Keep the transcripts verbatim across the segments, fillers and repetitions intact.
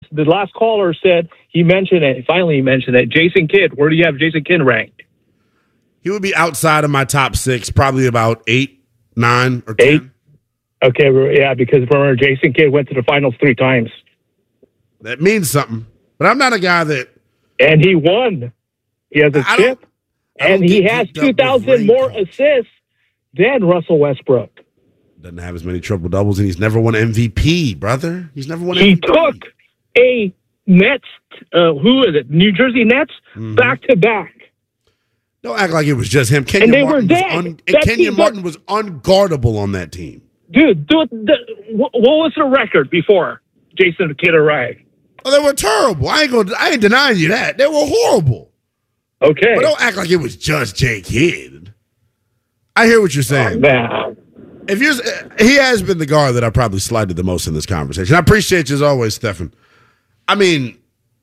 the last caller said he mentioned it. Finally, he mentioned it. Jason Kidd. Where do you have Jason Kidd ranked? He would be outside of my top six, probably about eight, nine, or ten. Eight. Okay, yeah, because remember, Jason Kidd went to the finals three times. That means something. But I'm not a guy that... And he won. He has a I chip. And he has two thousand more assists than Russell Westbrook. Doesn't have as many triple doubles, and he's never won M V P, brother. He's never won he M V P. He took a Nets, uh, who is it? New Jersey Nets, mm-hmm. back to back. Don't act like it was just him. Kenyon and they Martin were dead. Was un- and Kenyon Martin was unguardable on that team. Dude, dude the, what was the record before Jason Kidd arrived? Oh, they were terrible. I ain't gonna. I ain't denying you that. They were horrible. Okay. But don't act like it was just Jay Kidd. I hear what you're saying. Oh, man. If you're, he has been the guard that I probably slighted the most in this conversation. I appreciate you as always, Stefan. I mean,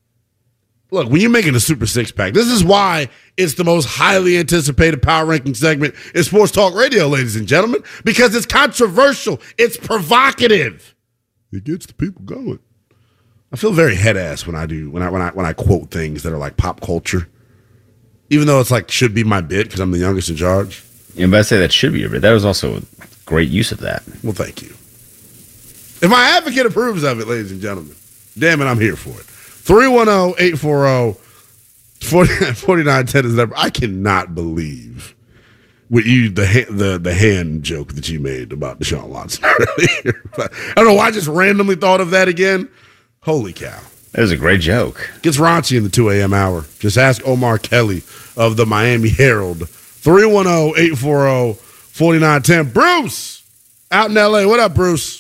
look, when you're making a Super Six Pack, this is why it's the most highly anticipated power ranking segment in sports talk radio, ladies and gentlemen, because it's controversial. It's provocative. It gets the people going. I feel very head ass when I do when I when I when I quote things that are like pop culture. Even though it's like should be my bit because I'm the youngest in charge. Yeah, but I say that should be your bit. That was also a great use of that. Well, thank you. If my advocate approves of it, ladies and gentlemen, damn it, I'm here for it. three one zero, eight four zero, four nine one zero is the number. I cannot believe what you the the the hand joke that you made about Deshaun Watson earlier. I don't know why I just randomly thought of that again. Holy cow. That was a great joke. Gets raunchy in the two a.m. hour. Just ask Omar Kelly of the Miami Herald. three one zero, eight four zero, four nine one zero. Bruce, out in L A. What up, Bruce?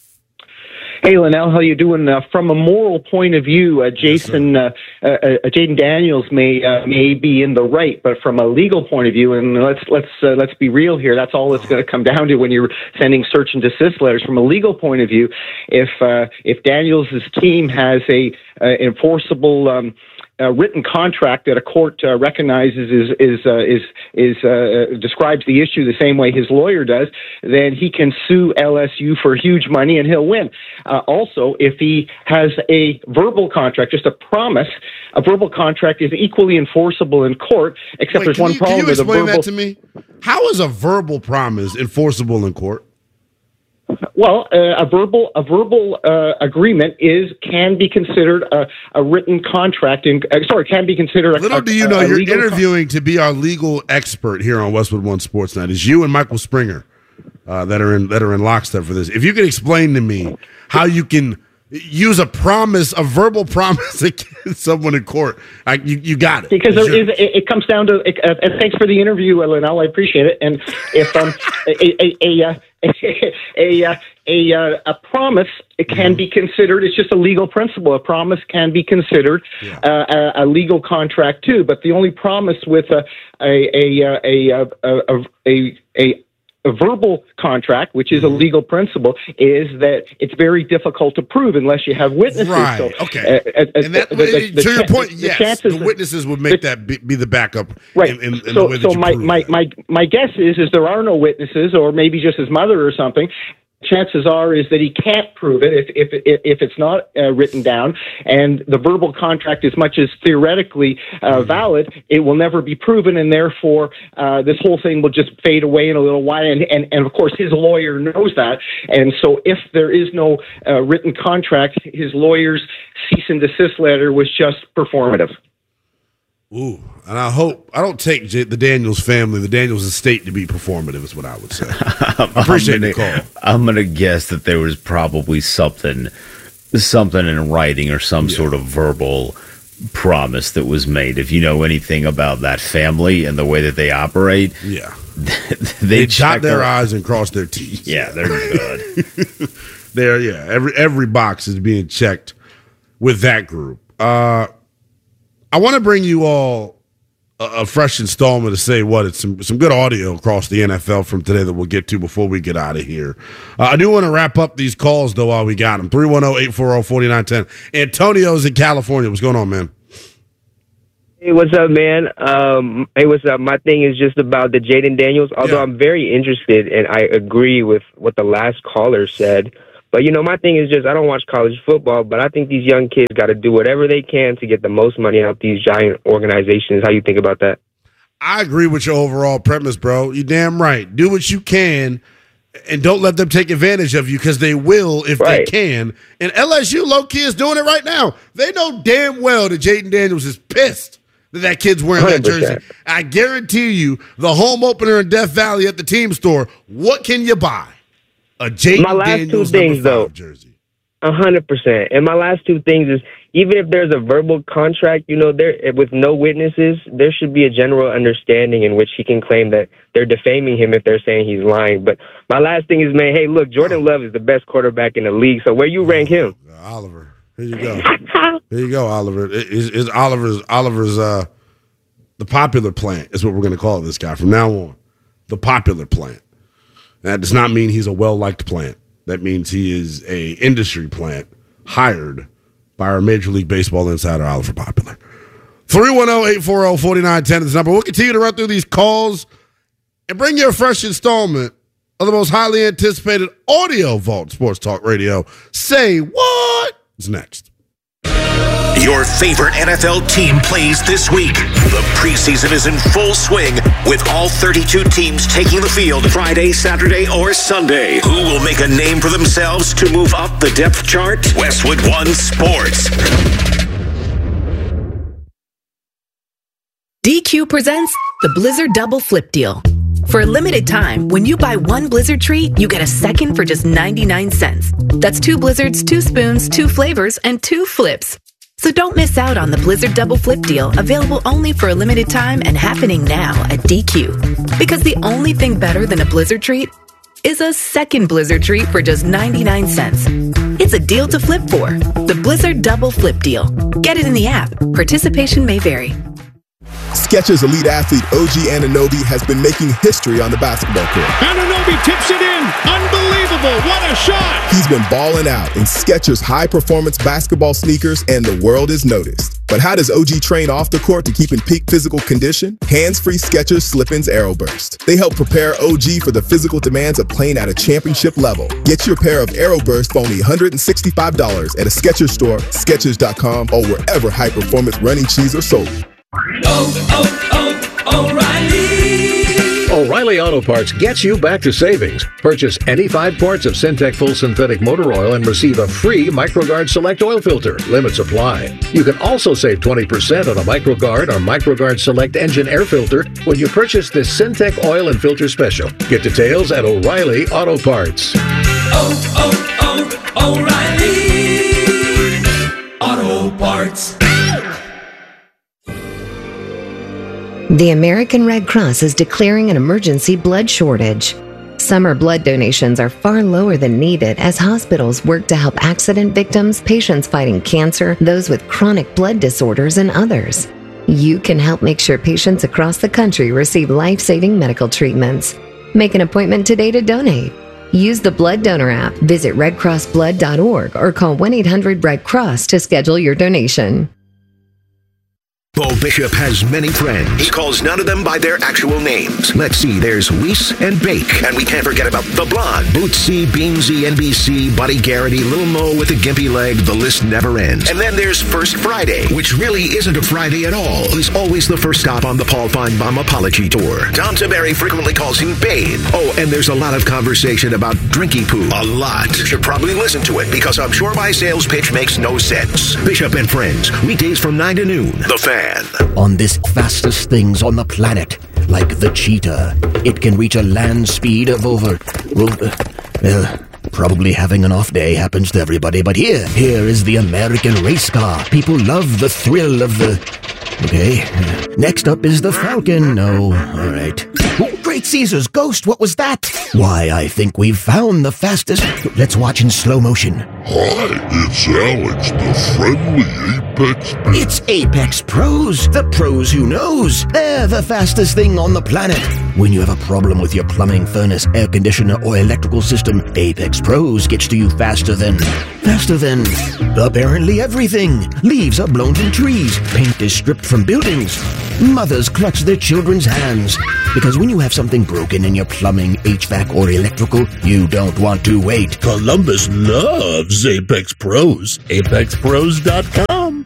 Hey, Linnell, how you doing? Uh, from a moral point of view, uh, Jason, uh, uh, uh, Jaden Daniels may uh, may be in the right, but from a legal point of view, and let's let's uh, let's be real here. That's all it's going to come down to when you're sending search and desist letters. From a legal point of view, if uh, if Daniels' team has a uh, enforceable um, a written contract that a court uh, recognizes is is uh, is is uh, describes the issue the same way his lawyer does, then he can sue L S U for huge money and he'll win. Uh, also, if he has a verbal contract, just a promise, a verbal contract is equally enforceable in court. Except Wait, there's one you, problem can you with a explain verbal. that to me? How is a verbal promise enforceable in court? Well, uh, a verbal a verbal uh, agreement is can be considered a, a written contract. In, uh, sorry, can be considered a. Little do you a, know, a you're legal interviewing con- to be our legal expert here on Westwood One Sports Night. It's you and Michael Springer uh, that are in that are in lockstep for this. If you could explain to me how you can use a promise, a verbal promise against someone in court, I, you you got it. Because it's there your- is, it, it comes down to. Uh, and thanks for the interview, Linnell. I appreciate it. And if um a a a a, a, a, a, a, a promise it can be considered. It's just a legal principle. A promise can be considered Yeah. uh, a, a legal contract too. But the only promise with a a a a a a, a, a A verbal contract, which is a legal principle, is that it's very difficult to prove unless you have witnesses. Right. So, okay. Uh, uh, and that, the, the, the, to your cha- point, the, yes, the, chances the witnesses would make that be, be the backup. Right. In, in, in so, the way that so you my, prove my, that. my, my guess is, is there are no witnesses, or maybe just his mother or something. Chances are is that he can't prove it if if if, if it's not uh, written down, and the verbal contract, as much as theoretically uh, valid, it will never be proven, and therefore uh, this whole thing will just fade away in a little while. And, and and of course his lawyer knows that, and so if there is no uh, written contract, his lawyer's cease and desist letter was just performative. Ooh, and I hope I don't take J- the Daniels family, the Daniels estate, to be performative. Is what I would say. I appreciate I'm the gonna, call. I'm gonna guess that there was probably something, something in writing or some Yeah. sort of verbal promise that was made. If you know anything about that family and the way that they operate, Yeah, they, they dot check their their- eyes and cross their T's. Yeah, they're good. There, yeah. Every every box is being checked with that group. Uh, I want to bring you all a, a fresh installment to say what it's some some good audio across the N F L from today that we'll get to before we get out of here. Uh, I do want to wrap up these calls though while we got them. three one zero, eight four zero, four nine one zero. Antonio's in California. What's going on, man? Hey, what's up, man? Um, hey, what's up? My thing is just about the Jaden Daniels. Although Yeah. I'm very interested, and I agree with what the last caller said But, you know, my thing is just I don't watch college football, but I think these young kids got to do whatever they can to get the most money out of these giant organizations. How you think about that? I agree with your overall premise, bro. You're damn right. Do what you can, and don't let them take advantage of you, because they will if Right. they can. And L S U low-key is doing it right now. They know damn well that Jaden Daniels is pissed that that kid's wearing one hundred percent. that jersey. I guarantee you, the home opener in Death Valley at the team store, what can you buy? A Jaden My last two Daniels things, number though. five jersey. A hundred percent. And my last two things is, even if there's a verbal contract, you know, there with no witnesses, there should be a general understanding in which he can claim that they're defaming him if they're saying he's lying. But my last thing is, man, hey, look, Jordan Love is the best quarterback in the league. So where you rank him? Oliver. Here you go. Here you go, Oliver. It- Is is Oliver's Oliver's uh the popular plant is what we're going to call this guy from now on. The popular plant. That does not mean he's a well-liked plant. That means he is a industry plant hired by our Major League Baseball insider, Oliver Popular. three one zero, eight four zero, four nine one zero is the number. We'll continue to run through these calls and bring you a fresh installment of the most highly anticipated audio vault sports talk radio. Say what? It's next. Your favorite N F L team plays this week. The preseason is in full swing with all thirty-two teams taking the field Friday, Saturday, or Sunday. Who will make a name for themselves to move up the depth chart? Westwood One Sports. D Q presents the Blizzard Double Flip Deal. For a limited time, when you buy one Blizzard treat, you get a second for just ninety-nine cents. That's two Blizzards, two spoons, two flavors, and two flips. So don't miss out on the Blizzard Double Flip Deal, available only for a limited time and happening now at D Q. Because the only thing better than a Blizzard treat is a second Blizzard treat for just ninety-nine cents. It's a deal to flip for. The Blizzard Double Flip Deal. Get it in the app. Participation may vary. Skechers elite athlete O G Anunoby has been making history on the basketball court. Anunoby tips it in. Unbelievable. What a shot. He's been balling out in Skechers high-performance basketball sneakers, and the world is noticed. But how does O G train off the court to keep in peak physical condition? Hands-free Skechers Slip-ins AeroBurst. They help prepare O G for the physical demands of playing at a championship level. Get your pair of AeroBurst for only one hundred sixty-five dollars at a Skechers store, Skechers dot com, or wherever high-performance running shoes are sold. Oh, oh, oh, O'Reilly! O'Reilly Auto Parts gets you back to savings. Purchase any five quarts of Syntec full synthetic motor oil and receive a free MicroGuard Select oil filter. Limits apply. You can also save twenty percent on a MicroGuard or MicroGuard Select engine air filter when you purchase this Syntec oil and filter special. Get details at O'Reilly Auto Parts. Oh, oh, oh, O'Reilly Auto Parts. The American Red Cross is declaring an emergency blood shortage. Summer blood donations are far lower than needed as hospitals work to help accident victims, patients fighting cancer, those with chronic blood disorders, and others. You can help make sure patients across the country receive life-saving medical treatments. Make an appointment today to donate. Use the Blood Donor app, visit red cross blood dot org, or call one eight hundred red cross to schedule your donation. Bo Bishop has many friends. He calls none of them by their actual names. Let's see, there's Weiss and Bake. And we can't forget about the Blonde. Bootsy, Beansy, N B C, Buddy Garrity, Lil Mo with a gimpy leg. The list never ends. And then there's First Friday, which really isn't a Friday at all. He's always the first stop on the Paul Feinbaum apology tour. Tom Tiberi frequently calls him Babe. Oh, and there's a lot of conversation about drinky poo. A lot. You should probably listen to it because I'm sure my sales pitch makes no sense. Bishop and Friends, weekdays from nine to noon. The Fan. On this fastest things on the planet, like the cheetah, it can reach a land speed of over, well, uh, well, probably having an off day happens to everybody, but here, here is the American race car. People love the thrill of the... Okay, uh, next up is the Falcon. No, all right. Oh, Great Caesar's ghost, what was that? Why, I think we've found the fastest... Let's watch in slow motion. Hi, it's Alex, the friendly Apex Pro. It's Apex Pros, the pros who knows. They're the fastest thing on the planet. When you have a problem with your plumbing, furnace, air conditioner, or electrical system, Apex Pros gets to you faster than... Faster than... apparently everything. Leaves are blown from trees. Paint is stripped from buildings. Mothers clutch their children's hands. Because when you have something broken in your plumbing, H V A C, or electrical, you don't want to wait. Columbus loves Apex Pros. Apex Pros dot com.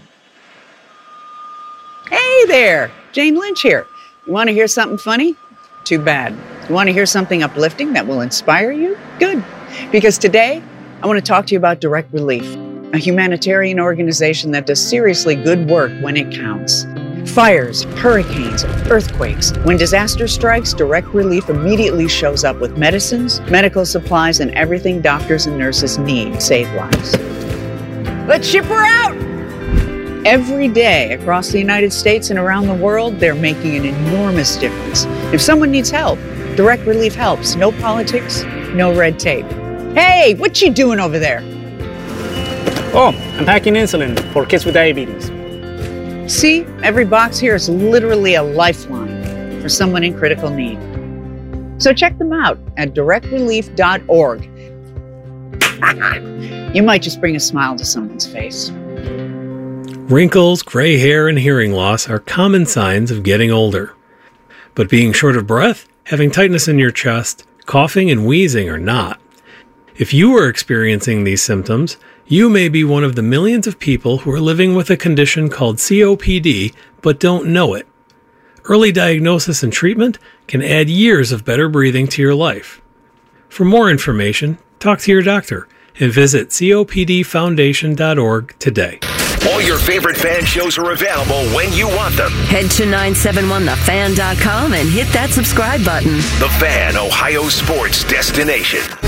Hey there, Jane Lynch here. You want to hear something funny? Too bad. You want to hear something uplifting that will inspire you? Good. Because today, I want to talk to you about Direct Relief, a humanitarian organization that does seriously good work when it counts. Fires, hurricanes, earthquakes. When disaster strikes, Direct Relief immediately shows up with medicines, medical supplies, and everything doctors and nurses need to save lives. Let's ship her out! Every day across the United States and around the world, they're making an enormous difference. If someone needs help, Direct Relief helps. No politics, no red tape. Hey, what you doing over there? Oh, I'm packing insulin for kids with diabetes. See, every box here is literally a lifeline for someone in critical need. So check them out at direct relief dot org. You might just bring a smile to someone's face. Wrinkles, gray hair, and hearing loss are common signs of getting older. But being short of breath, having tightness in your chest, coughing, and wheezing are not. If you are experiencing these symptoms, you may be one of the millions of people who are living with a condition called C O P D but don't know it. Early diagnosis and treatment can add years of better breathing to your life. For more information, talk to your doctor and visit copd foundation dot org today. All your favorite fan shows are available when you want them. Head to nine seven one the fan dot com and hit that subscribe button. The Fan, Ohio sports destination.